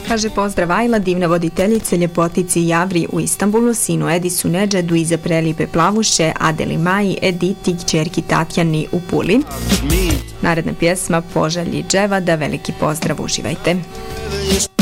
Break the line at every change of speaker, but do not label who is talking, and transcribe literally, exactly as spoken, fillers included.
Kaže pozdrav Ajla, divna voditeljice, ljepotici Javri u Istanbulu, sinu Edisu Nedžadu iza prelipe plavuše, Adeli Maji, Editi, kćerki Tatjani u Puli. Naredna pjesma Poželji Dževada, veliki pozdrav, uživajte.